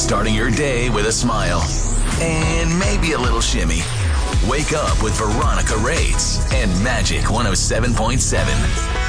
starting your day with a smile and maybe a little shimmy. Wake up with Veronica Rades and Magic 107.7.